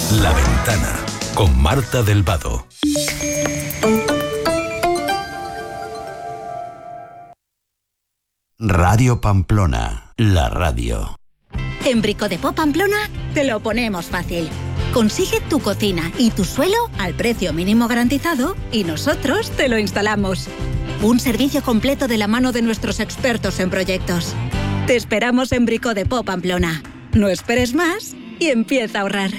La Ventana, con Marta del Vado. Radio Pamplona, la radio. En Brico de Po Pamplona te lo ponemos fácil. Consigue tu cocina y tu suelo al precio mínimo garantizado y nosotros te lo instalamos. Un servicio completo de la mano de nuestros expertos en proyectos. Te esperamos en Brico de Po Pamplona. No esperes más y empieza a ahorrar.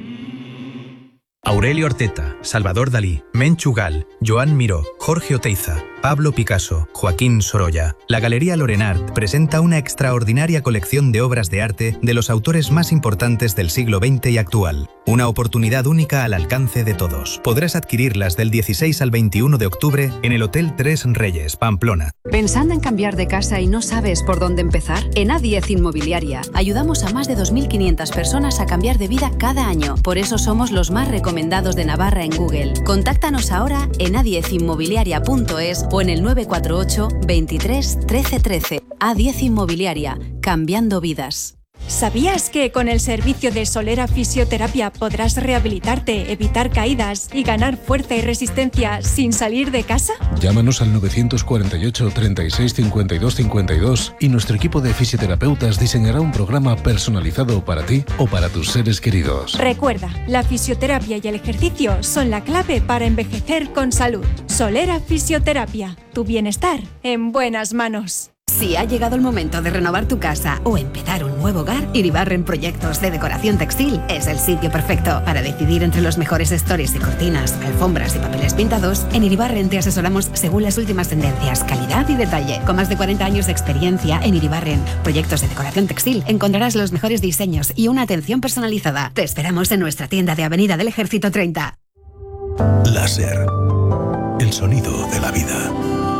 Aurelio Orteta, Salvador Dalí, Menchu Gal, Joan Miró, Jorge Oteiza, Pablo Picasso, Joaquín Sorolla. La Galería Lorenart presenta una extraordinaria colección de obras de arte de los autores más importantes del siglo XX y actual. Una oportunidad única al alcance de todos. Podrás adquirirlas del 16 al 21 de octubre en el Hotel Tres Reyes, Pamplona. ¿Pensando en cambiar de casa y no sabes por dónde empezar? En A10 Inmobiliaria ayudamos a más de 2.500 personas a cambiar de vida cada año. Por eso somos los más recomendados de Navarra en Google. Contáctanos ahora en a10inmobiliaria.es o en el 948 23 13 13. A10 Inmobiliaria, cambiando vidas. ¿Sabías que con el servicio de Solera Fisioterapia podrás rehabilitarte, evitar caídas y ganar fuerza y resistencia sin salir de casa? Llámanos al 948 36 52 52 y nuestro equipo de fisioterapeutas diseñará un programa personalizado para ti o para tus seres queridos. Recuerda, la fisioterapia y el ejercicio son la clave para envejecer con salud. Solera Fisioterapia, tu bienestar en buenas manos. Si ha llegado el momento de renovar tu casa o empezar un nuevo hogar, Iribarren Proyectos de Decoración Textil es el sitio perfecto. Para decidir entre los mejores stores y cortinas, alfombras y papeles pintados, en Iribarren te asesoramos según las últimas tendencias, calidad y detalle. Con más de 40 años de experiencia en Iribarren Proyectos de Decoración Textil, encontrarás los mejores diseños y una atención personalizada. Te esperamos en nuestra tienda de Avenida del Ejército 30. Láser. El sonido de la vida.